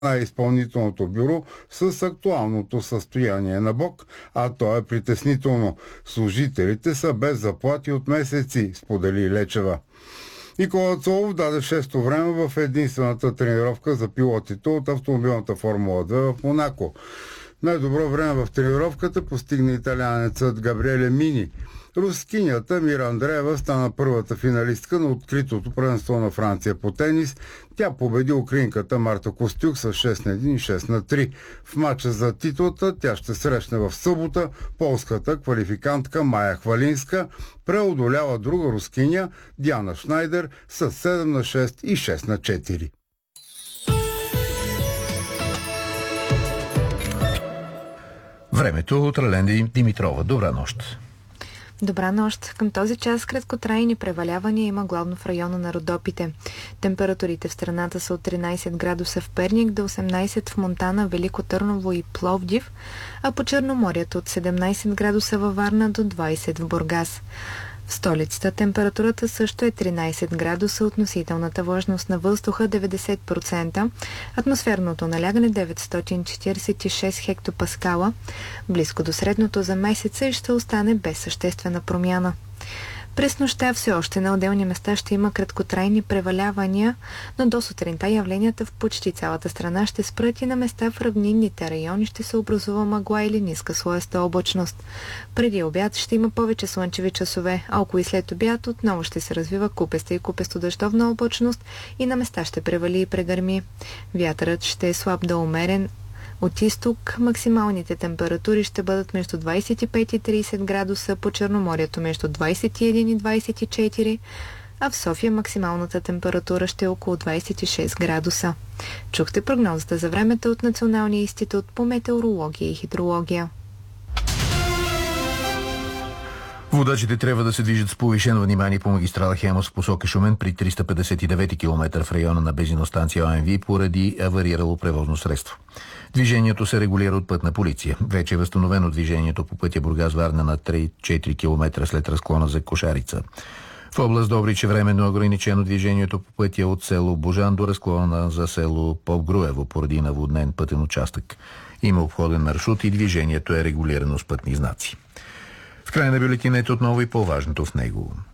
на изпълнителното бюро с актуалното състояние на БОК, а то е притеснително. Служителите са без заплати от месеци, сподели Лечева. Никола Цолов даде 6-то време в единствената тренировка за пилотите от автомобилната Формула 2 в Монако. Най-добро време в тренировката постигна италианецът Габриеле Мини. Рускинята Мира Андреева стана първата финалистка на откритото първенство на Франция по тенис. Тя победи украинката Марта Костюк с 6-1 и 6-3. В матча за титлата тя ще срещне в събота полската квалификантка Майя Хвалинска. Преодолява друга рускиня Диана Шнайдер с 7-6 и 6-4. Времето от Раленди Димитрова. Добра нощ. Добра нощ. Към този час краткотрайни превалявания има главно в района на Родопите. Температурите в страната са от 13 градуса в Перник до 18 в Монтана, Велико Търново и Пловдив, а по Черноморието от 17 градуса във Варна до 20 в Бургас. В столицата температурата също е 13 градуса, относителната влажност на въздуха 90%, атмосферното налягане 946 хектопаскала, близко до средното за месеца и ще остане без съществена промяна. През нощта все още на отделни места ще има краткотрайни превалявания, но до сутринта явленията в почти цялата страна ще спрат и на места в равнинните райони ще се образува мъгла или ниска слоеста облачност. Преди обяд ще има повече слънчеви часове, а около и след обяд отново ще се развива купеста и купесто-дъждовна облачност и на места ще превали и прегърми. Вятърът ще е слаб до умерен. От изток максималните температури ще бъдат между 25 и 30 градуса, по Черноморието между 21 и 24, а в София максималната температура ще е около 26 градуса. Чухте прогнозата за времето от Националния институт по метеорология и хидрология. Водачите трябва да се движат с повишено внимание по магистрала Хемос в посока Шумен при 359 км в района на бензиностанция ОМВ поради аварирало превозно средство. Движението се регулира от пътна полиция. Вече е възстановено движението по пътя Бургас-Варна на 3-4 км след разклона за Кошарица. В област Добрич е временно ограничено движението по пътя от село Божан до разклона за село Попгруево поради наводнен пътен участък. Има обходен маршрут и движението е регулирано с пътни знаци. В края на бюлетинето отново и по-важното в него.